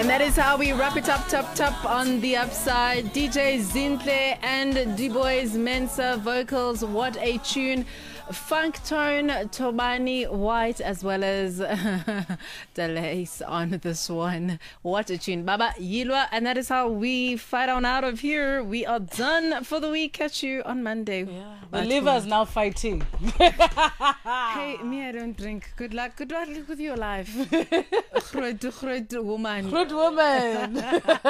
And that is how we wrap it up, top on the upside. DJ Zinhle and D-Boys Mensa vocals. What a tune. Funk Tone, Tobani White, as well as Delace on this one. What a tune. Baba Yilwa. And that is how we fight on out of here. We are done for the week. Catch you on Monday. Yeah. The liver is now fighting. Hey, me, I don't drink. Good luck. Good luck with your life. Groot woman. Good woman.